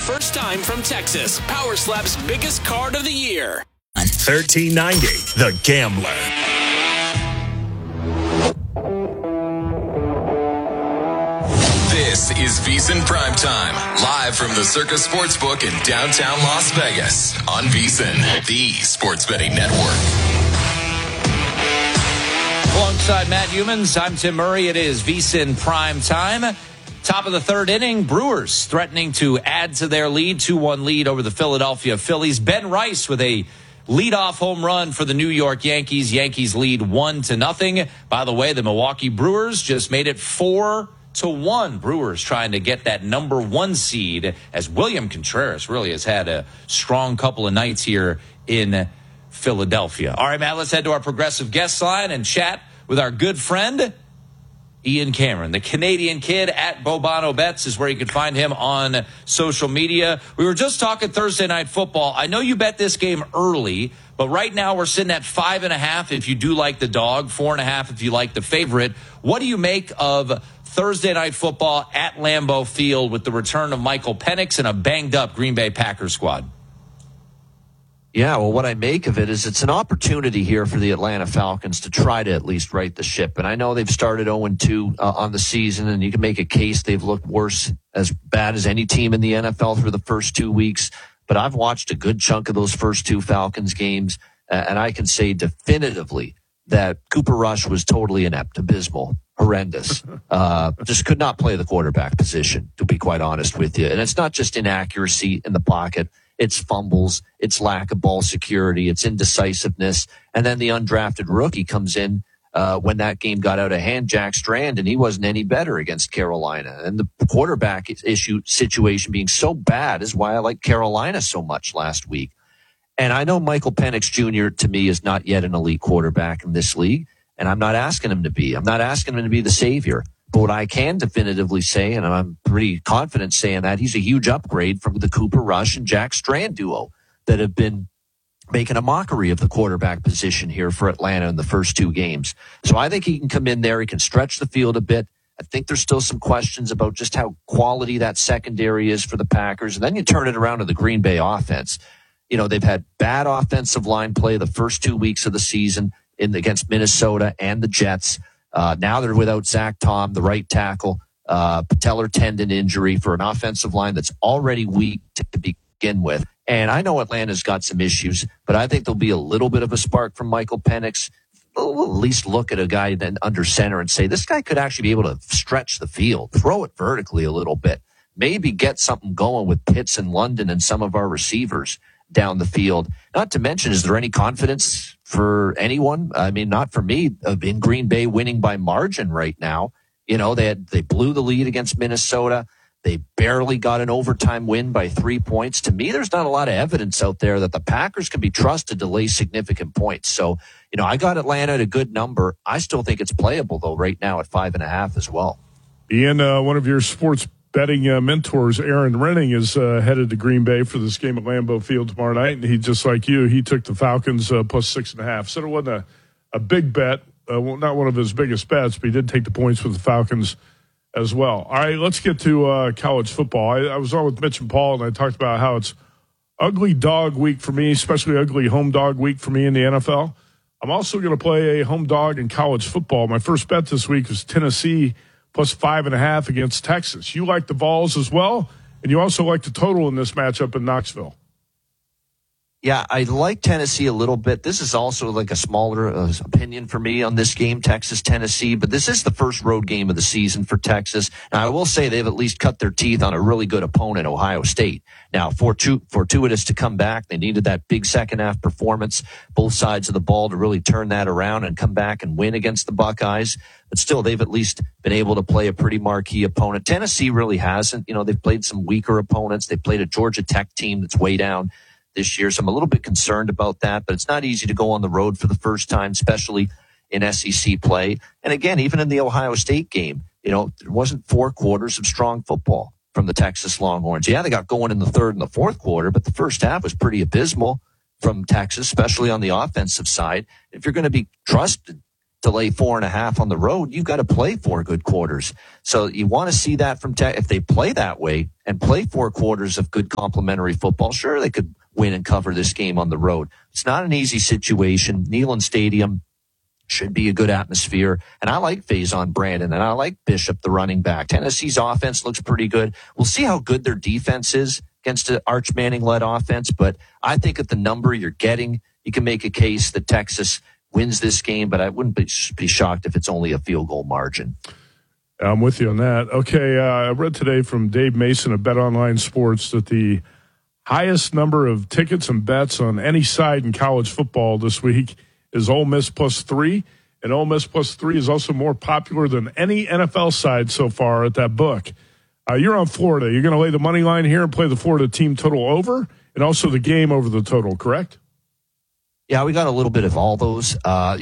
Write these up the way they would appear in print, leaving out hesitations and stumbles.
first time from Texas. Power Slap's biggest card of the year. 1390, The Gambler. This is VSiN Primetime, live from the Circus Sportsbook in downtown Las Vegas on VSiN, the sports betting network. Alongside Matt Humans, I'm Tim Murray. It is VSiN Primetime. Top of the third inning, Brewers threatening to add to their lead, 2-1 lead over the Philadelphia Phillies. Ben Rice with a leadoff home run for the New York Yankees. Yankees lead 1-0. By the way, the Milwaukee Brewers just made it 4-1. Brewers trying to get that number 1 seed, as William Contreras really has had a strong couple of nights here in Philadelphia. All right, Matt, let's head to our progressive guest line and chat with our good friend, Ian Cameron. The Canadian Kid at Bobano Bets is where you can find him on social media. We were just talking Thursday Night Football. I know you bet this game early, but right now we're sitting at 5.5 if you do like the dog, 4.5 if you like the favorite. What do you make of Thursday Night Football at Lambeau Field with the return of Michael Penix and a banged-up Green Bay Packers squad? Yeah, well, what I make of it is it's an opportunity here for the Atlanta Falcons to try to at least right the ship. And I know they've started 0-2 on the season, and you can make a case they've looked worse, as bad as any team in the NFL through the first 2 weeks. But I've watched a good chunk of those first 2 Falcons games, and I can say definitively that Cooper Rush was totally inept, abysmal, horrendous. Just could not play the quarterback position, to be quite honest with you. And it's not just inaccuracy in the pocket. It's fumbles, it's lack of ball security, it's indecisiveness. And then the undrafted rookie comes in when that game got out of hand, Jack Strand, and he wasn't any better against Carolina. And the quarterback situation being so bad is why I like Carolina so much last week. And I know Michael Penix Jr., to me, is not yet an elite quarterback in this league, and I'm not asking him to be. I'm not asking him to be the savior. But what I can definitively say, and I'm pretty confident saying that, he's a huge upgrade from the Cooper Rush and Jack Strand duo that have been making a mockery of the quarterback position here for Atlanta in the first 2 games. So I think he can come in there. He can stretch the field a bit. I think there's still some questions about just how quality that secondary is for the Packers. And then you turn it around to the Green Bay offense. You know, they've had bad offensive line play the first 2 weeks of the season against Minnesota and the Jets. Now they're without Zach Tom, the right tackle, patellar tendon injury for an offensive line that's already weak to begin with. And I know Atlanta's got some issues, but I think there'll be a little bit of a spark from Michael Penix. We'll at least look at a guy then under center and say, this guy could actually be able to stretch the field, throw it vertically a little bit, maybe get something going with Pitts and London and some of our receivers down the field. Not to mention, is there any confidence for anyone? I mean, not for me, in Green Bay winning by margin right now. You know, they blew the lead against Minnesota. They barely got an overtime win by 3 points. To me, there's not a lot of evidence out there that the Packers can be trusted to lay significant points. So, you know, I got Atlanta at a good number. I still think it's playable, though, right now at 5.5 as well. Ian, one of your sports betting mentors, Aaron Renning, is headed to Green Bay for this game at Lambeau Field tomorrow night. And he, just like you, he took the Falcons plus 6.5. So it wasn't a big bet, not one of his biggest bets, but he did take the points with the Falcons as well. All right, let's get to college football. I was on with Mitch and Paul, and I talked about how it's ugly dog week for me, especially ugly home dog week for me in the NFL. I'm also going to play a home dog in college football. My first bet this week was Tennessee plus 5.5 against Texas. You like the Vols as well, and you also like the total in this matchup in Knoxville. Yeah, I like Tennessee a little bit. This is also like a smaller opinion for me on this game, Texas-Tennessee, but this is the first road game of the season for Texas. Now, I will say they've at least cut their teeth on a really good opponent, Ohio State. Now, fortuitous to come back. They needed that big second-half performance, both sides of the ball, to really turn that around and come back and win against the Buckeyes. But still, they've at least been able to play a pretty marquee opponent. Tennessee really hasn't. You know, they've played some weaker opponents. They played a Georgia Tech team that's way down this year, so I'm a little bit concerned about that, but it's not easy to go on the road for the first time, especially in SEC play. And again, even in the Ohio State game, you know, there wasn't 4 quarters of strong football from the Texas Longhorns. Yeah, they got going in the third and the fourth quarter, but the first half was pretty abysmal from Texas, especially on the offensive side. If you're going to be trusted to lay 4.5 on the road, you've got to play 4 good quarters. So you want to see that from Tech. If they play that way and play 4 quarters of good complementary football, sure, they could win and cover this game on the road. It's not an easy situation. Neyland Stadium should be a good atmosphere. And I like Faison Brandon, and I like Bishop, the running back. Tennessee's offense looks pretty good. We'll see how good their defense is against an Arch Manning-led offense, but I think at the number you're getting, you can make a case that Texas wins this game, but I wouldn't be shocked if it's only a field goal margin. I'm with you on that. Okay, I read today from Dave Mason of Bet Online Sports that the highest number of tickets and bets on any side in college football this week is Ole Miss +3, and Ole Miss +3 is also more popular than any NFL side so far at that book. You're on Florida. You're going to lay the money line here and play the Florida team total over, and also the game over the total, correct? Yeah, we got a little bit of all those. Now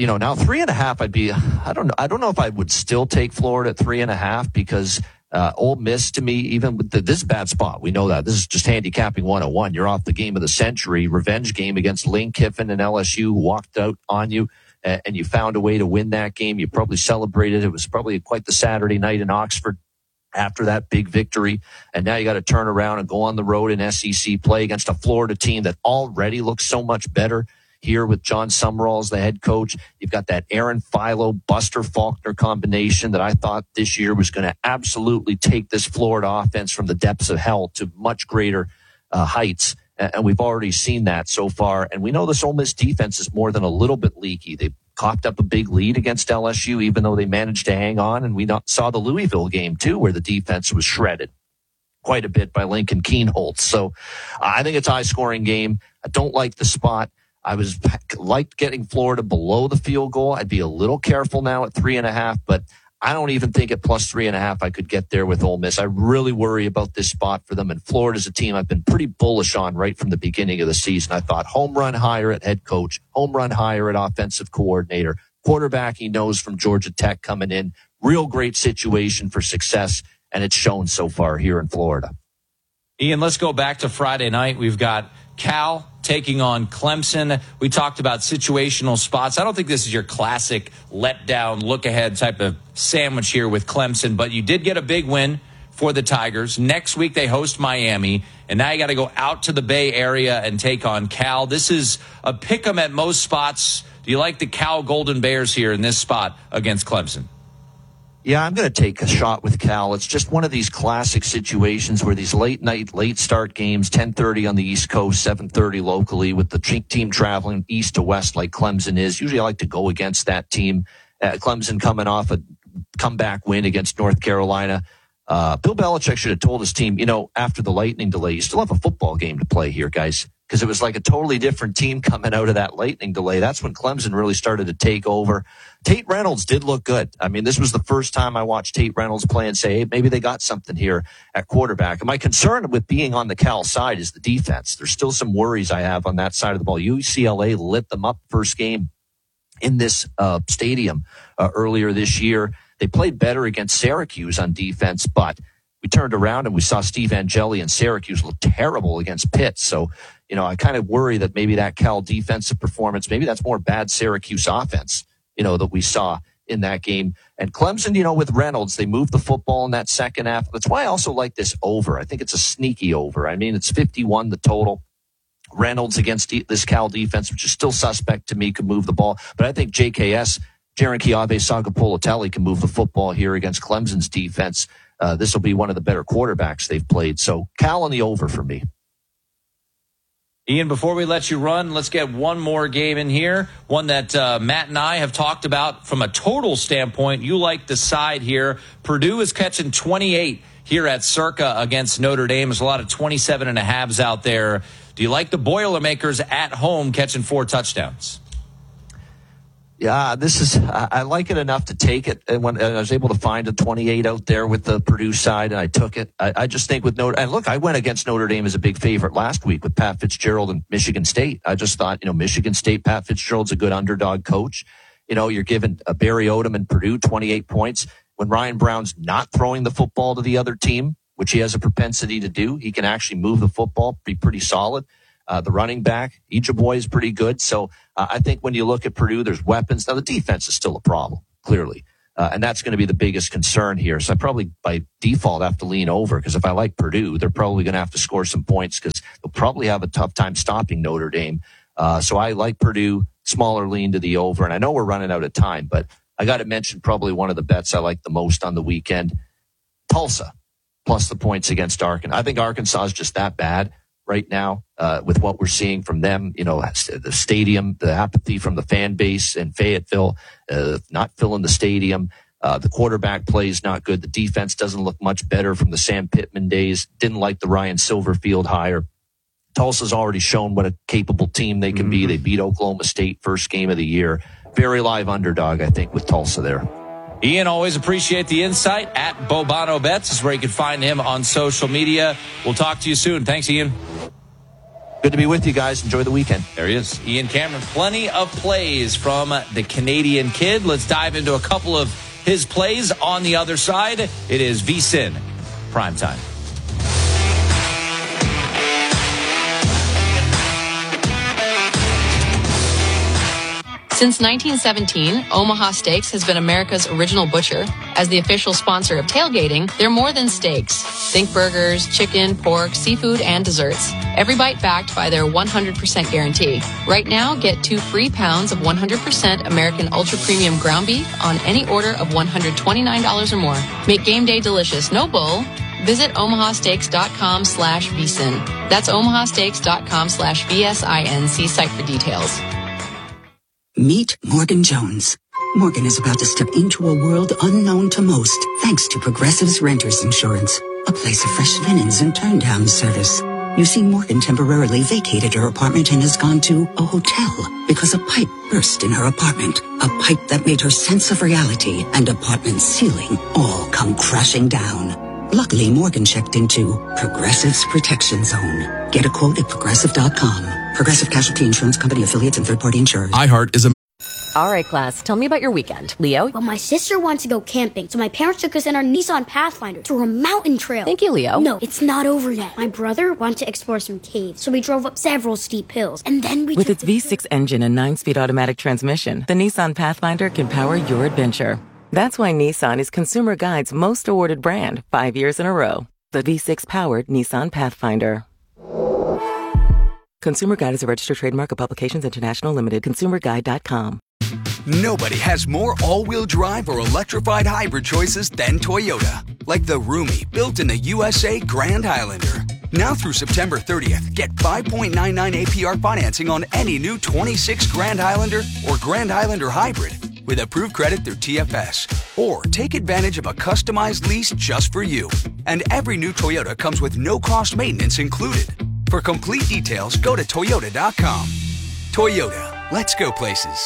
3.5, I don't know if I would still take Florida at 3.5 because Ole Miss, to me, even with this bad spot, we know that. This is just handicapping 101. You're off the game of the century, revenge game against Lane Kiffin and LSU, walked out on you, and you found a way to win that game. You probably celebrated. It was probably quite the Saturday night in Oxford after that big victory. And now you got to turn around and go on the road in SEC play against a Florida team that already looks so much better. Here with John Summerall as the head coach, you've got that Aaron Philo, Buster Faulkner combination that I thought this year was going to absolutely take this Florida offense from the depths of hell to much greater heights. And we've already seen that so far. And we know this Ole Miss defense is more than a little bit leaky. They coughed up a big lead against LSU, even though they managed to hang on. And we saw the Louisville game, too, where the defense was shredded quite a bit by Lincoln Keenholz. So I think it's a high-scoring game. I don't like the spot. I liked getting Florida below the field goal. I'd be a little careful now at 3.5, but I don't even think at +3.5 I could get there with Ole Miss. I really worry about this spot for them. And Florida's a team I've been pretty bullish on right from the beginning of the season. I thought home run higher at head coach, home run higher at offensive coordinator, quarterback he knows from Georgia Tech coming in. Real great situation for success, and it's shown so far here in Florida. Ian, let's go back to Friday night. We've got Cal taking on Clemson. We talked about situational spots. I don't think this is your classic letdown, look-ahead type of sandwich here with Clemson, but you did get a big win for the Tigers. Next week they host Miami, and now you got to go out to the Bay Area and take on Cal. This is a pick 'em at most spots. Do you like the Cal Golden Bears here in this spot against Clemson? Yeah, I'm going to take a shot with Cal. It's just one of these classic situations where these late start games, 10:30 on the East Coast, 7:30 locally, with the team traveling east to west like Clemson is. Usually I like to go against that team. Clemson coming off a comeback win against North Carolina. Bill Belichick should have told his team, after the lightning delay, you still have a football game to play here, guys. Because it was like a totally different team coming out of that lightning delay. That's when Clemson really started to take over. Tate Reynolds did look good. I mean, this was the first time I watched Tate Reynolds play and say, hey, maybe they got something here at quarterback. And my concern with being on the Cal side is the defense. There's still some worries I have on that side of the ball. UCLA lit them up first game in this stadium earlier this year. They played better against Syracuse on defense, but we turned around and we saw Steve Angeli and Syracuse look terrible against Pitt. So, I kind of worry that maybe that Cal defensive performance, maybe that's more bad Syracuse offense, that we saw in that game. And Clemson, with Reynolds, they moved the football in that second half. That's why I also like this over. I think it's a sneaky over. I mean, it's 51, the total. Reynolds against this Cal defense, which is still suspect to me, could move the ball. But I think JKS, Jaron Kiave Sagapolatelli, can move the football here against Clemson's defense. This will be one of the better quarterbacks they've played. So Cal on the over for me. Ian, before we let you run, let's get one more game in here, one that Matt and I have talked about from a total standpoint. You like the side here. Purdue is catching 28 here at Circa against Notre Dame. There's a lot of 27.5s out there. Do you like the Boilermakers at home catching 4 touchdowns? Yeah, I like it enough to take it. And when I was able to find a 28 out there with the Purdue side, and I took it. I just think with Notre, and look, I went against Notre Dame as a big favorite last week with Pat Fitzgerald and Michigan State. I just thought, Michigan State, Pat Fitzgerald's a good underdog coach. You're giving Barry Odom and Purdue 28 points. When Ryan Brown's not throwing the football to the other team, which he has a propensity to do, he can actually move the football, be pretty solid. The running back, Ojabo is pretty good. So I think when you look at Purdue, there's weapons. Now, the defense is still a problem, clearly. And that's going to be the biggest concern here. So I probably by default have to lean over because if I like Purdue, they're probably going to have to score some points because they'll probably have a tough time stopping Notre Dame. So I like Purdue, smaller lean to the over. And I know we're running out of time, but I got to mention probably one of the bets I like the most on the weekend, Tulsa, plus the points against Arkansas. I think Arkansas is just that bad right now with what we're seeing from them. You know, the stadium, the apathy from the fan base in Fayetteville, not filling the stadium. The quarterback play is not good. The defense doesn't look much better from the Sam Pittman days. Didn't like the Ryan Silverfield hire. Tulsa's already shown what a capable team they can be. They beat Oklahoma State first game of the year. Very live underdog, I think, with Tulsa there. Ian, always appreciate the insight. At Bobano Bets is where you can find him on social media. We'll talk to you soon. Thanks, Ian. Good to be with you guys. Enjoy the weekend. There he is, Ian Cameron. Plenty of plays from the Canadian kid. Let's dive into a couple of his plays on the other side. It is VSiN Primetime. Since 1917, Omaha Steaks has been America's original butcher. As the official sponsor of tailgating, they're more than steaks. Think burgers, chicken, pork, seafood, and desserts. Every bite backed by their 100% guarantee. Right now, get 2 free pounds of 100% American Ultra Premium ground beef on any order of $129 or more. Make game day delicious, no bull. Visit omahasteaks.com/VSiN. That's omahasteaks.com/VSIN. Site for details. Meet Morgan Jones. Morgan is about to step into a world unknown to most, thanks to Progressive's Renters Insurance, a place of fresh linens and turn-down service. You see, Morgan temporarily vacated her apartment and has gone to a hotel because a pipe burst in her apartment. A pipe that made her sense of reality and apartment ceiling all come crashing down. Luckily, Morgan checked into Progressive's Protection Zone. Get a quote at Progressive.com. Progressive Casualty Insurance Company, affiliates, and third-party insurers. iHeart is a... All right, class, tell me about your weekend. Leo? Well, my sister wants to go camping, so my parents took us in our Nissan Pathfinder through a mountain trail. Thank you, Leo. No, it's not over yet. My brother wanted to explore some caves, so we drove up several steep hills, and then we... With its V6 engine and 9-speed automatic transmission, the Nissan Pathfinder can power your adventure. That's why Nissan is Consumer Guide's most awarded brand 5 years in a row. The V6-powered Nissan Pathfinder. Consumer Guide is a registered trademark of Publications International Limited. ConsumerGuide.com. Nobody has more all-wheel drive or electrified hybrid choices than Toyota. Like the roomy, built-in-the USA Grand Highlander. Now through September 30th, get 5.99 APR financing on any new 26 Grand Highlander or Grand Highlander Hybrid with approved credit through TFS. Or take advantage of a customized lease just for you. And every new Toyota comes with no-cost maintenance included. For complete details, go to Toyota.com. Toyota, let's go places.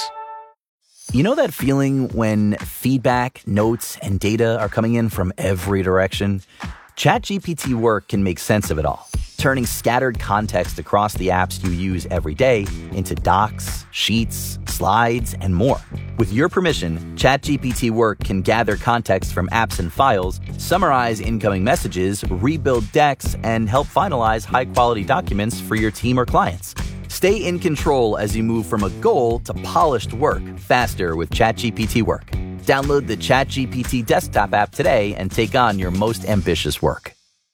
You know that feeling when feedback, notes, and data are coming in from every direction? ChatGPT Work can make sense of it all, turning scattered context across the apps you use every day into docs, sheets, slides, and more. With your permission, ChatGPT Work can gather context from apps and files, summarize incoming messages, rebuild decks, and help finalize high-quality documents for your team or clients. Stay in control as you move from a goal to polished work faster with ChatGPT Work. Download the ChatGPT desktop app today and take on your most ambitious work.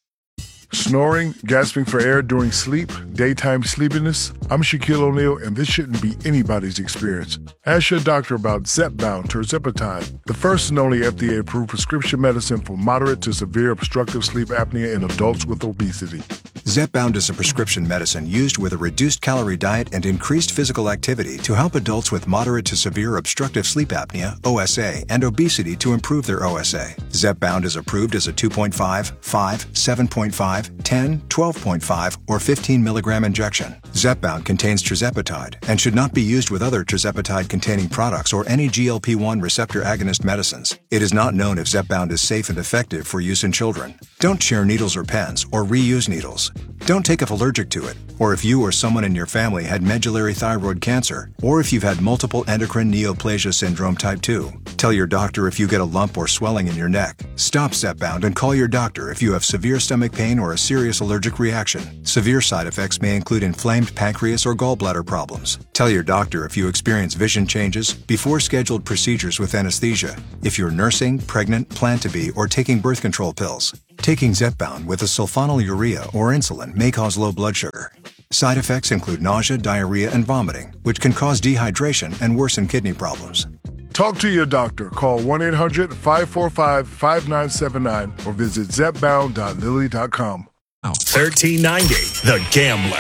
Snoring, gasping for air during sleep, daytime sleepiness. I'm Shaquille O'Neal, and this shouldn't be anybody's experience. Ask your doctor about Zepbound tirzepatide, the first and only FDA-approved prescription medicine for moderate to severe obstructive sleep apnea in adults with obesity. Zepbound is a prescription medicine used with a reduced-calorie diet and increased physical activity to help adults with moderate to severe obstructive sleep apnea, OSA, and obesity to improve their OSA. Zepbound is approved as a 2.5, 5, 7.5, 10, 12.5, or 15 milligram injection. Zepbound contains tirzepatide and should not be used with other tirzepatide-containing products or any GLP-1 receptor agonist medicines. It is not known if Zepbound is safe and effective for use in children. Don't share needles or pens or reuse needles. Don't take if allergic to it, or if you or someone in your family had medullary thyroid cancer, or if you've had multiple endocrine neoplasia syndrome type 2. Tell your doctor if you get a lump or swelling in your neck. Stop Zepbound and call your doctor if you have severe stomach pain or or a serious allergic reaction. Severe side effects may include inflamed pancreas or gallbladder problems. Tell your doctor if you experience vision changes before scheduled procedures with anesthesia. If you're nursing, pregnant, plan to be, or taking birth control pills. Taking Zepbound with a sulfonylurea or insulin may cause low blood sugar. Side effects include nausea, diarrhea, and vomiting, which can cause dehydration and worsen kidney problems. Talk to your doctor. Call 1-800-545-5979 or visit zepbound.lilly.com. 1390, The Gambler.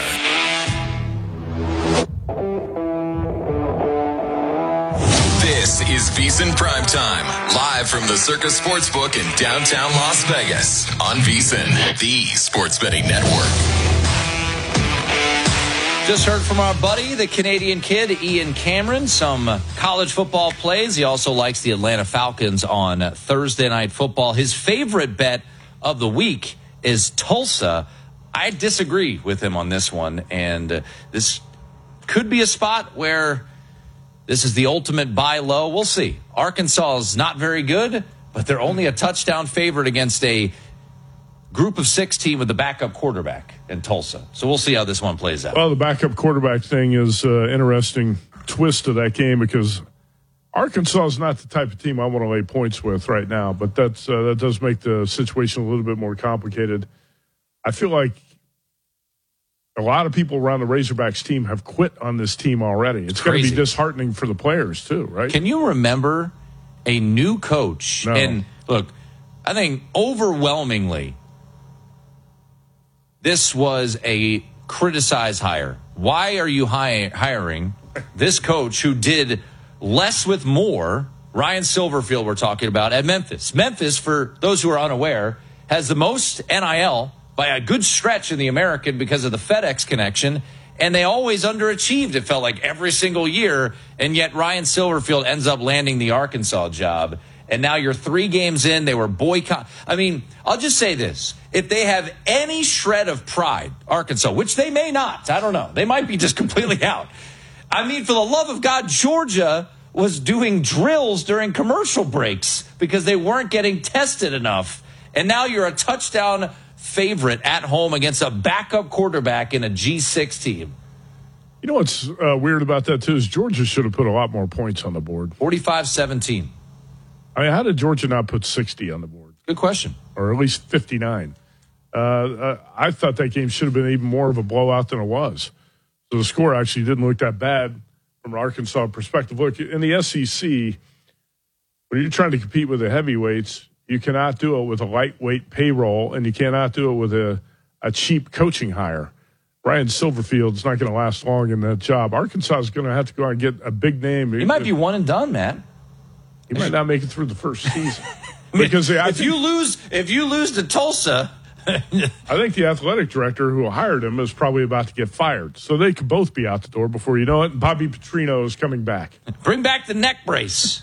This is VSiN Primetime, live from the Circus Sportsbook in downtown Las Vegas on VSiN, the sports betting network. Just heard from our buddy, the Canadian kid, Ian Cameron, some college football plays. He also likes the Atlanta Falcons on Thursday Night Football. His favorite bet of the week is Tulsa. I disagree with him on this one, and this could be a spot where this is the ultimate buy low. We'll see. Arkansas is not very good, but they're only a touchdown favorite against a group of 6 team with the backup quarterback in Tulsa. So we'll see how this one plays out. Well, the backup quarterback thing is an interesting twist to that game because Arkansas is not the type of team I want to lay points with right now, but that does make the situation a little bit more complicated. I feel like a lot of people around the Razorbacks team have quit on this team already. It's going to be disheartening for the players too, right? Can you remember a new coach? No. And look, I think overwhelmingly this was a criticized hire. Why are you hiring this coach who did less with more? Ryan Silverfield we're talking about at Memphis. Memphis, for those who are unaware, has the most NIL by a good stretch in the American because of the FedEx connection, and they always underachieved, it felt like, every single year, and yet Ryan Silverfield ends up landing the Arkansas job. And now you're 3 games in, they were boycott. I mean, I'll just say this. If they have any shred of pride, Arkansas, which they may not, I don't know. They might be just completely out. I mean, for the love of God, Georgia was doing drills during commercial breaks because they weren't getting tested enough. And now you're a touchdown favorite at home against a backup quarterback in a G6 team. You know what's weird about that, too, is Georgia should have put a lot more points on the board. 45-17. I mean, how did Georgia not put 60 on the board? Good question. Or at least 59. I thought that game should have been even more of a blowout than it was. So the score actually didn't look that bad from an Arkansas perspective. Look, in the SEC, when you're trying to compete with the heavyweights, you cannot do it with a lightweight payroll, and you cannot do it with a cheap coaching hire. Ryan Silverfield's not going to last long in that job. Arkansas is going to have to go out and get a big name. He might be one and done, Matt. He might not make it through the first season. Because if you lose to Tulsa, I think the athletic director who hired him is probably about to get fired. So they could both be out the door before you know it. Bobby Petrino is coming back. Bring back the neck brace.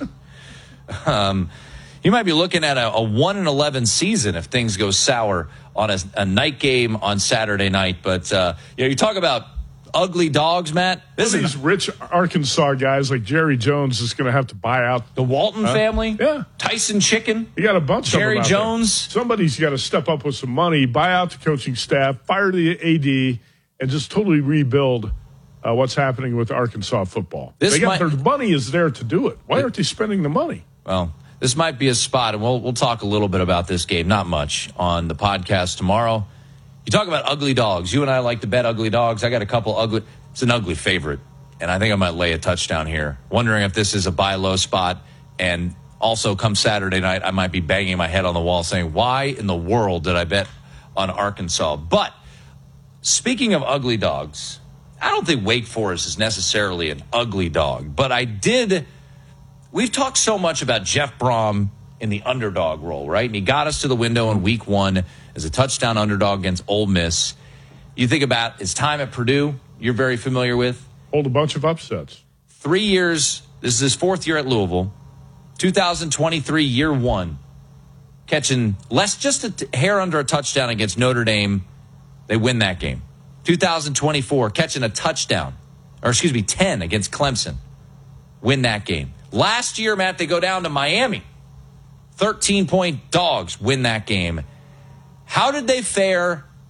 You might be looking at a 1-11 season if things go sour on a night game on Saturday night. But you talk about ugly dogs, Matt. These rich Arkansas guys like Jerry Jones is going to have to buy out the Walton family. Yeah, Tyson Chicken. You got a bunch Jerry of them. Jerry Jones. Somebody's got to step up with some money, buy out the coaching staff, fire the AD, and just totally rebuild what's happening with Arkansas football. Their money is there to do it. Why aren't they spending the money? Well, this might be a spot, and we'll talk a little bit about this game, not much, on the podcast tomorrow. You talk about ugly dogs. You and I like to bet ugly dogs. I got a couple ugly. It's an ugly favorite, and I think I might lay a touchdown here. Wondering if this is a buy low spot, and also come Saturday night, I might be banging my head on the wall saying, why in the world did I bet on Arkansas? But speaking of ugly dogs, I don't think Wake Forest is necessarily an ugly dog, but we've talked so much about Jeff Brom in the underdog role, right? And he got us to the window in week 1 as a touchdown underdog against Ole Miss. You think about his time at Purdue, you're very familiar with. Hold a bunch of upsets. 3 years. This is his 4th year at Louisville. 2023, year 1. Catching just a hair under a touchdown against Notre Dame. They win that game. 2024, catching a touchdown. 10 against Clemson. Win that game. Last year, Matt, they go down to Miami. 13-point dogs win that game. How did they fare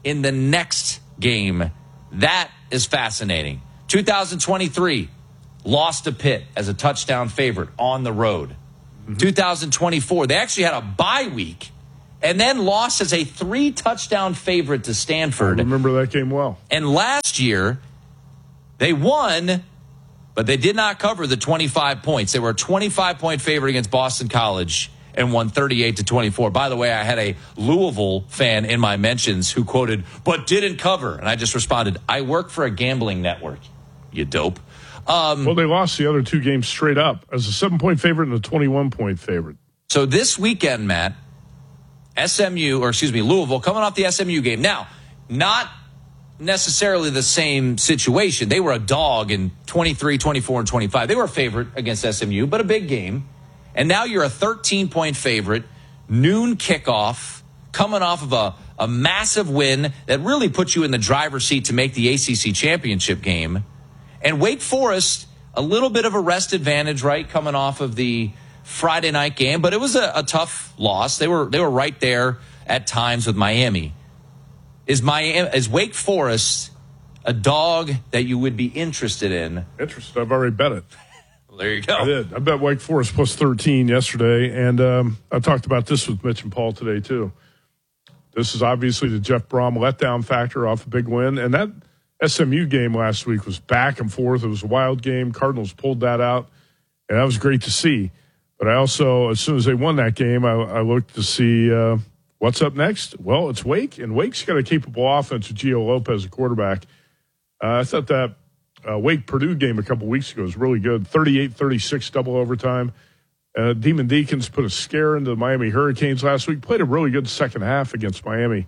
in the next game. That is fascinating. 2023, lost to Pitt as a touchdown favorite on the road. 2024, they actually had a bye week and then lost as a 3-touchdown favorite to Stanford. I remember that game well. And last year, they won, but they did not cover the 25 points. They were a 25-point favorite against Boston College and won 38-24. By the way, I had a Louisville fan in my mentions who quoted, but didn't cover. And I just responded, I work for a gambling network, you dope. Well, they lost the other 2 games straight up as a 7-point favorite and a 21-point favorite. So this weekend, Matt, Louisville coming off the SMU game. Now, not necessarily the same situation. They were a dog in 23, 24, and 25. They were a favorite against SMU, but a big game. And now you're a 13-point favorite, noon kickoff, coming off of a massive win that really puts you in the driver's seat to make the ACC championship game. And Wake Forest, a little bit of a rest advantage, right, coming off of the Friday night game. But it was a tough loss. They were right there at times with Miami. Is Wake Forest a dog that you would be interested in? Interested. I've already bet it. Well, there you go. I did. I bet Wake Forest plus 13 yesterday, and I talked about this with Mitch and Paul today, too. This is obviously the Jeff Brom letdown factor off a big win, and that SMU game last week was back and forth. It was a wild game. Cardinals pulled that out, and that was great to see. But I also, as soon as they won that game, I looked to see what's up next. Well, it's Wake, and Wake's got a capable offense with Gio Lopez, a quarterback. I thought that Wake-Purdue game a couple weeks ago was really good. 38-36 double overtime. Demon Deacons put a scare into the Miami Hurricanes last week. Played a really good second half against Miami.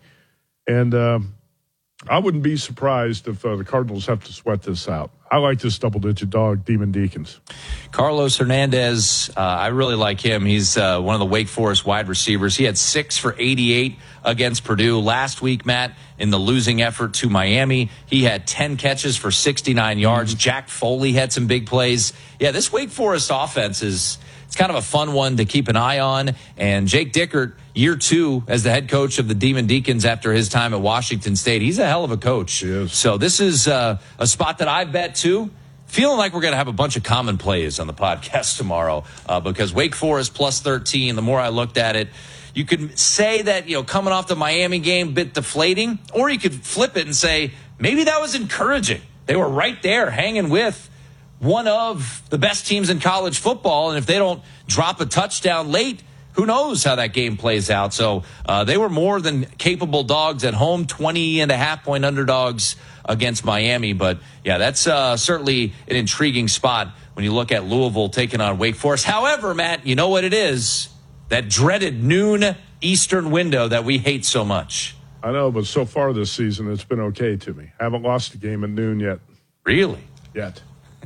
And I wouldn't be surprised if the Cardinals have to sweat this out. I like this double-digit dog, Demon Deacons. Carlos Hernandez, I really like him. He's one of the Wake Forest wide receivers. He had 6 for 88 against Purdue. Last week, Matt, in the losing effort to Miami, he had 10 catches for 69 yards. Jack Foley had some big plays. Yeah, this Wake Forest offense it's kind of a fun one to keep an eye on. And Jake Dickert, year 2 as the head coach of the Demon Deacons after his time at Washington State. He's a hell of a coach. So this is a spot that I bet too. Feeling like we're going to have a bunch of common plays on the podcast tomorrow because Wake Forest plus 13, the more I looked at it, you could say that, coming off the Miami game, a bit deflating, or you could flip it and say, maybe that was encouraging. They were right there hanging with one of the best teams in college football, and if they don't drop a touchdown late, who knows how that game plays out. So they were more than capable dogs at home, 20.5-point underdogs against Miami. But, yeah, that's certainly an intriguing spot when you look at Louisville taking on Wake Forest. However, Matt, you know what it is, that dreaded noon Eastern window that we hate so much. I know, but so far this season, it's been okay to me. Haven't lost a game at noon yet. Really? Yet.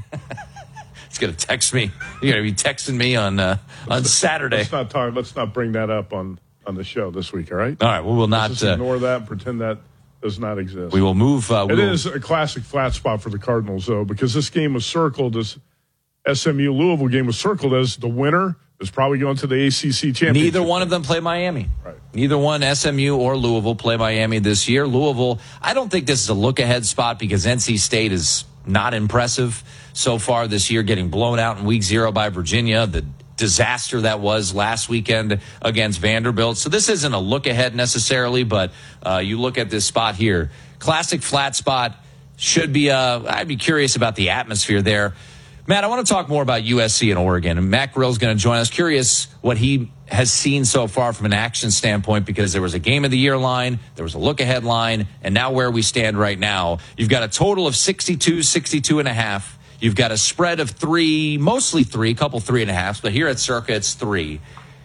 He's going to text me. You're going to be texting me on Saturday. Let's not bring that up on the show this week, all right? All right, we will not. Let's just ignore that and pretend that does not exist. We will move. It is a classic flat spot for the Cardinals, though, because this game was circled as SMU-Louisville game was circled as the winner is probably going to the ACC championship. Neither one of them play Miami. Right. Neither one, SMU or Louisville, play Miami this year. Louisville, I don't think this is a look-ahead spot because NC State is not impressive so far this year, getting blown out in week 0 by Virginia, the disaster that was last weekend against Vanderbilt. So this isn't a look-ahead necessarily, but you look at this spot here. Classic flat spot. Should be, I'd be curious about the atmosphere there. Matt, I want to talk more about USC and Oregon, and Matt Grill's going to join us. Curious what he has seen so far from an action standpoint, because there was a game of the year line, there was a look-ahead line, and now where we stand right now, you've got a total of 62.5. You've got a spread of 3, mostly 3, a couple 3.5s, but here at Circa it's 3.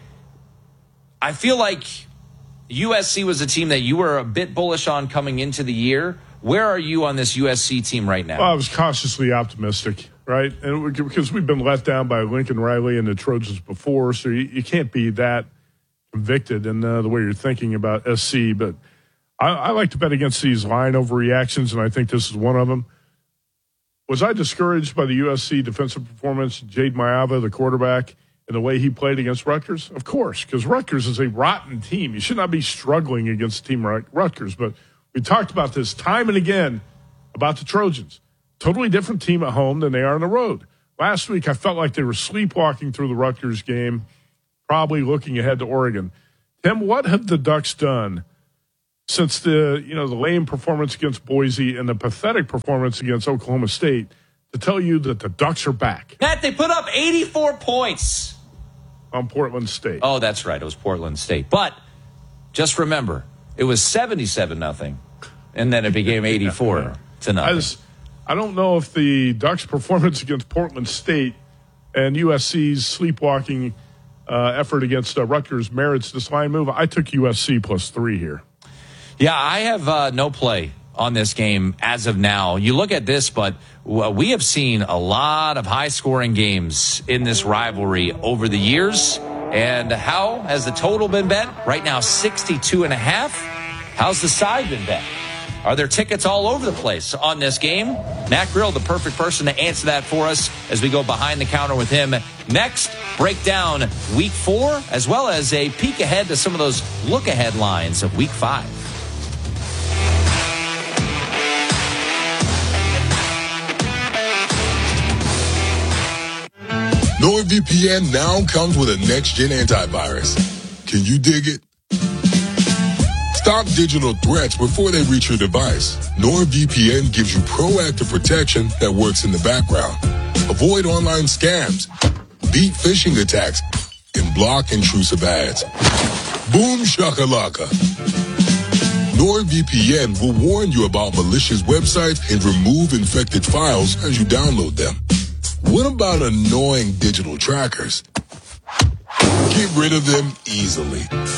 I feel like USC was a team that you were a bit bullish on coming into the year. Where are you on this USC team right now? Well, I was cautiously optimistic, right? And because we've been let down by Lincoln Riley and the Trojans before, so you can't be that convicted in the way you're thinking about SC. But I like to bet against these line overreactions, and I think this is one of them. Was I discouraged by the USC defensive performance, Jade Maava, the quarterback, and the way he played against Rutgers? Of course, because Rutgers is a rotten team. You should not be struggling against a team like Rutgers, but We talked about this time and again about the Trojans. Totally different team at home than they are on the road. Last week, I felt like they were sleepwalking through the Rutgers game, probably looking ahead to Oregon. Tim, what have the Ducks done since the lame performance against Boise and the pathetic performance against Oklahoma State to tell you that the Ducks are back? Matt, they put up 84 points on Portland State. Oh, that's right. It was Portland State. But just remember, it was 77-0, and then it became 84-0. I don't know if the Ducks' performance against Portland State and USC's sleepwalking effort against Rutgers merits this line move. I took USC +3 here. Yeah, I have no play on this game as of now. You look at this, but we have seen a lot of high-scoring games in this rivalry over the years. And how has the total been bet? Right now, 62.5. How's the side been bet? Are there tickets all over the place on this game? Matt Grill, the perfect person to answer that for us as we go behind the counter with him. Next, break down Week 4, as well as a peek ahead to some of those look-ahead lines of Week 5. NordVPN now comes with a next-gen antivirus. Can you dig it? Stop digital threats before they reach your device. NordVPN gives you proactive protection that works in the background. Avoid online scams, beat phishing attacks, and block intrusive ads. Boom shakalaka. NordVPN will warn you about malicious websites and remove infected files as you download them. What about annoying digital trackers? Get rid of them easily.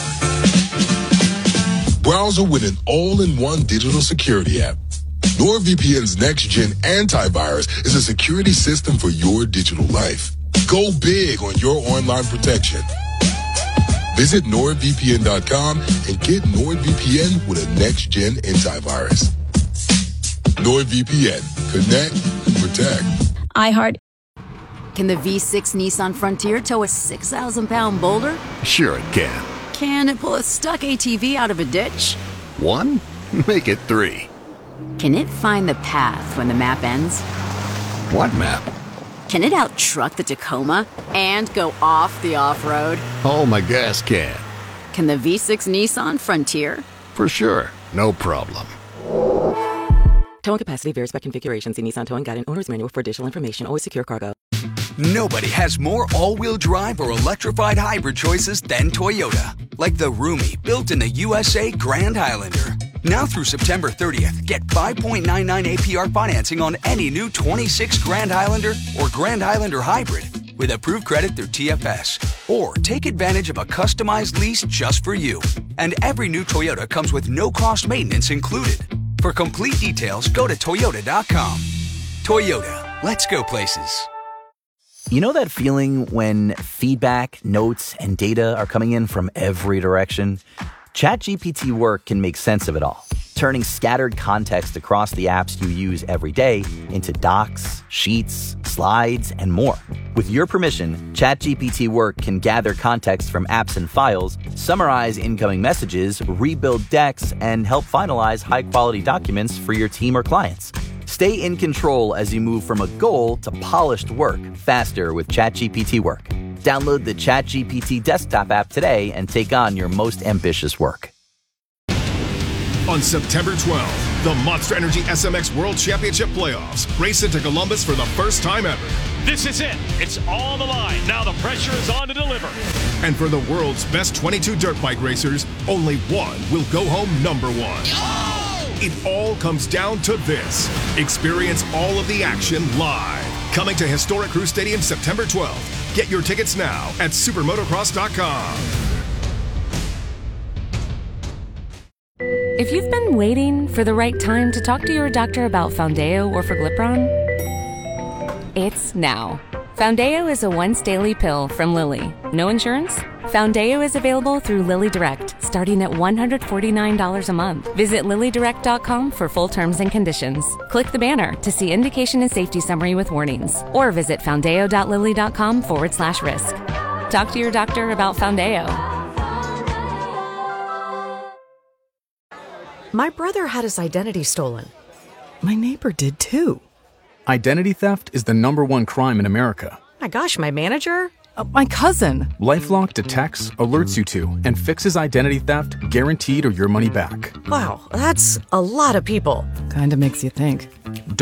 Browser with an all-in-one digital security app. NordVPN's next-gen antivirus is a security system for your digital life. Go big on your online protection. Visit NordVPN.com and get NordVPN with a next-gen antivirus. NordVPN. Connect and protect. iHeart. Can the V6 Nissan Frontier tow a 6,000-pound boulder? Sure it can. Can it pull a stuck ATV out of a ditch? 1? Make it 3. Can it find the path when the map ends? What map? Can it out-truck the Tacoma and go off the off-road? Oh, my gas can. Can the V6 Nissan Frontier? For sure. No problem. Towing capacity varies by configuration. See Nissan Towing Guide and Owner's Manual for additional information. Always secure cargo. Nobody has more all-wheel drive or electrified hybrid choices than Toyota. Like the roomy, built-in-the USA Grand Highlander. Now through September 30th, get 5.99 APR financing on any new 26 Grand Highlander or Grand Highlander Hybrid with approved credit through TFS. Or take advantage of a customized lease just for you. And every new Toyota comes with no-cost maintenance included. For complete details, go to Toyota.com. Toyota, let's go places. You know that feeling when feedback, notes, and data are coming in from every direction? ChatGPT Work can make sense of it all, turning scattered context across the apps you use every day into docs, sheets, slides, and more. With your permission, ChatGPT Work can gather context from apps and files, summarize incoming messages, rebuild decks, and help finalize high-quality documents for your team or clients. Stay in control as you move from a goal to polished work faster with ChatGPT Work. Download the ChatGPT desktop app today and take on your most ambitious work. On September 12th, the Monster Energy SMX World Championship Playoffs race into Columbus for the first time ever. This is it. It's on the line. Now the pressure is on to deliver. And for the world's best 22 dirt bike racers, only one will go home number one. It all comes down to this. Experience all of the action live. Coming to Historic Crew Stadium September 12th. Get your tickets now at supermotocross.com. If you've been waiting for the right time to talk to your doctor about Foundeo or Forglipron, it's now. Foundeo is a once-daily pill from Lilly. No insurance? Foundeo is available through Lilly Direct, starting at $149 a month. Visit LillyDirect.com for full terms and conditions. Click the banner to see indication and safety summary with warnings, or visit foundeo.lilly.com/risk. Talk to your doctor about Foundeo. My brother had his identity stolen. My neighbor did too. Identity theft is the #1 crime in America. My gosh, my manager? My cousin. LifeLock detects, alerts you to, and fixes identity theft guaranteed or your money back. Wow, that's a lot of people. Kinda makes you think.